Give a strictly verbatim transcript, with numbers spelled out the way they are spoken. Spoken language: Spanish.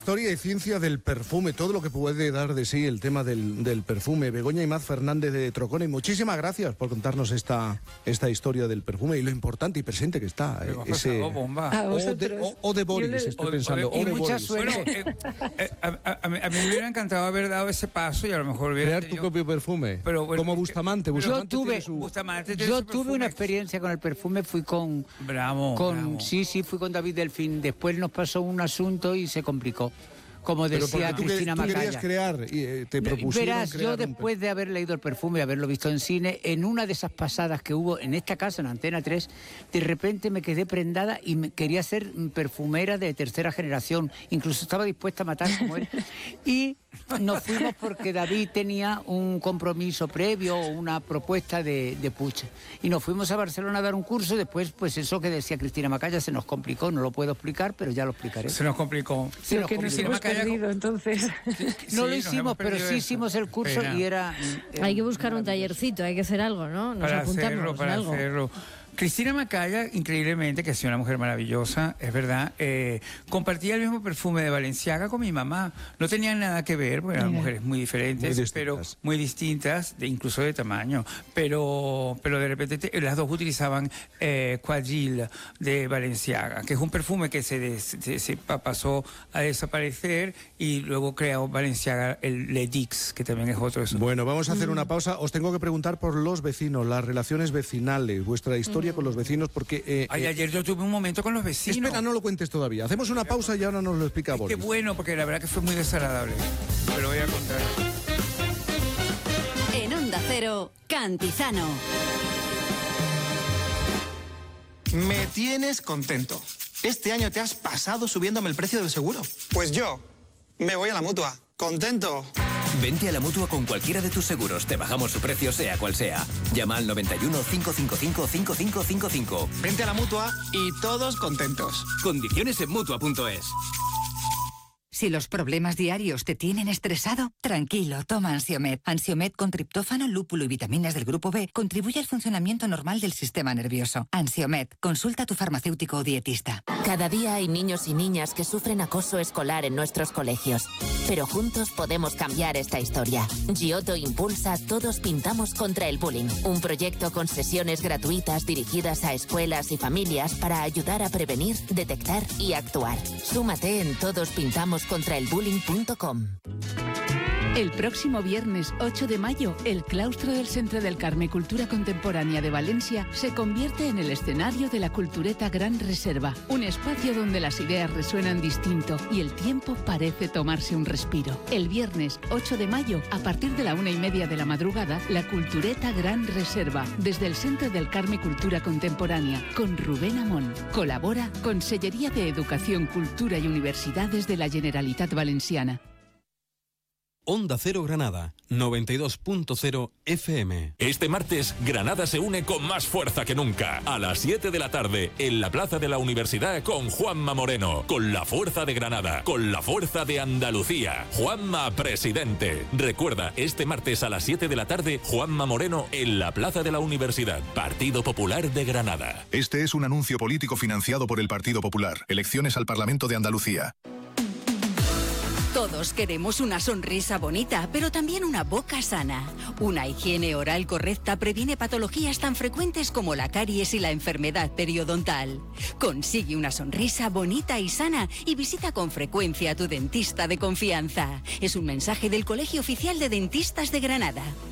Historia y ciencia del perfume, todo lo que puede dar de sí el tema del, del perfume. Begoña Imaz Fernández de Trocone, muchísimas gracias por contarnos esta, esta historia del perfume y lo importante y presente que está. Eh, ese, bomba. O de, o, o de Boris, estoy o de, pensando. O de, o de mucha Boris. suerte. Bueno, eh, eh, a, a, a, mí, a mí me hubiera encantado haber dado ese paso y a lo mejor hubiera crear tu tenido... propio perfume. Pero, bueno, como Bustamante. Bustamante yo tuve, su... Bustamante yo tuve una experiencia con el perfume, fui con... Bravo, con bravo. Sí, sí, fui con David Delfín. Después nos pasó un asunto y se complicó. Como decía tú, Cristina tú querías Macaya. crear y eh, te propusieron Verás, crear yo un... después de haber leído el perfume y haberlo visto en cine, en una de esas pasadas que hubo en esta casa, en Antena tres, de repente me quedé prendada y me quería ser perfumera de tercera generación. Incluso estaba dispuesta a matar como él. Y nos fuimos porque David tenía un compromiso previo, una propuesta de, de Puig. Y nos fuimos a Barcelona a dar un curso y después, pues eso que decía Cristina Macaya, se nos complicó. No lo puedo explicar, pero ya lo explicaré. Se nos complicó. Se nos que nos complicó. hemos perdido, entonces. Sí, no lo hicimos, pero sí eso. hicimos el curso Pena. y era... era Hay que buscar un tallercito, hay que hacer algo, ¿no? Nos para apuntamos hacerlo, para algo. hacerlo. Cristina Macaya, increíblemente, que ha sido una mujer maravillosa, es verdad, eh, compartía el mismo perfume de Balenciaga con mi mamá. No tenían nada que ver, porque eran Mira. mujeres muy diferentes, Muy pero distintas. muy distintas, de, incluso de tamaño. Pero, pero de repente te- las dos utilizaban eh, Quadrille de Balenciaga, que es un perfume que se, des- se, se pa- pasó a desaparecer y luego creó Balenciaga el Le Dix, que también es otro de esos. Bueno, vamos a hacer Mm. una pausa. Os tengo que preguntar por los vecinos, las relaciones vecinales, vuestra historia con los vecinos, porque... eh, Ay, eh, ayer yo tuve un momento con los vecinos. espera, no lo cuentes todavía. Hacemos una pausa y ahora nos lo explica Qué Boris. bueno, porque la verdad que fue muy desagradable. Pero voy a contar. En Onda Cero, Cantizano. Me tienes contento. Este año te has pasado subiéndome el precio del seguro. Pues yo me voy a la Mutua. Contento. Vente a la Mutua con cualquiera de tus seguros. Te bajamos su precio sea cual sea. Llama al noventa y uno, cinco cinco cinco, cinco cinco cinco cinco. Vente a la Mutua y todos contentos. Condiciones en Mutua punto es. Si los problemas diarios te tienen estresado, tranquilo, toma Ansiomed. Ansiomed con triptófano, lúpulo y vitaminas del grupo B contribuye al funcionamiento normal del sistema nervioso. Ansiomed, consulta a tu farmacéutico o dietista. Cada día hay niños y niñas que sufren acoso escolar en nuestros colegios. Pero juntos podemos cambiar esta historia. Giotto impulsa Todos Pintamos contra el Bullying, un proyecto con sesiones gratuitas dirigidas a escuelas y familias para ayudar a prevenir, detectar y actuar. Súmate en todos pintamos contra el bullying punto com. El próximo viernes ocho de mayo, el claustro del Centre del Carme Cultura Contemporánea de Valencia se convierte en el escenario de la Cultureta Gran Reserva, un espacio donde las ideas resuenan distinto y el tiempo parece tomarse un respiro. El viernes ocho de mayo, a partir de la una y media de la madrugada, la Cultureta Gran Reserva, desde el Centre del Carme Cultura Contemporánea, con Rubén Amón. Colabora Consellería de Educación, Cultura y Universidades de la Generalitat Valenciana. Onda Cero Granada, noventa y dos punto cero F M. Este martes, Granada se une con más fuerza que nunca. A las siete de la tarde, en la Plaza de la Universidad con Juanma Moreno. Con la fuerza de Granada, con la fuerza de Andalucía. Juanma Presidente. Recuerda, este martes a las siete de la tarde, Juanma Moreno en la Plaza de la Universidad. Partido Popular de Granada. Este es un anuncio político financiado por el Partido Popular. Elecciones al Parlamento de Andalucía. Todos queremos una sonrisa bonita, pero también una boca sana. Una higiene oral correcta previene patologías tan frecuentes como la caries y la enfermedad periodontal. Consigue una sonrisa bonita y sana y visita con frecuencia a tu dentista de confianza. Es un mensaje del Colegio Oficial de Dentistas de Granada.